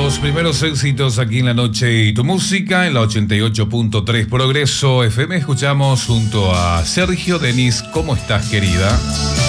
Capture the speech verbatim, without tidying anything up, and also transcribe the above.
Los primeros éxitos aquí en La Noche y tu Música, en la ochenta y ocho punto tres Progreso F M. Escuchamos junto a Sergio Denis, ¿cómo estás, querida?